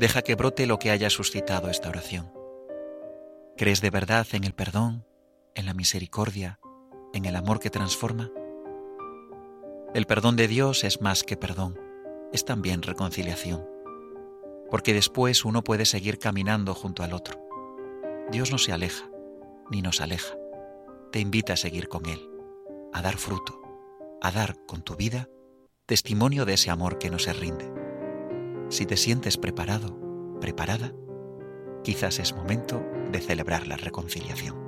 Deja que brote lo que haya suscitado esta oración. ¿Crees de verdad en el perdón, en la misericordia, en el amor que transforma? El perdón de Dios es más que perdón, es también reconciliación, porque después uno puede seguir caminando junto al otro. Dios no se aleja, ni nos aleja. Te invita a seguir con Él, a dar fruto, a dar con tu vida testimonio de ese amor que no se rinde. Si te sientes preparado, preparada, quizás es momento de celebrar la reconciliación.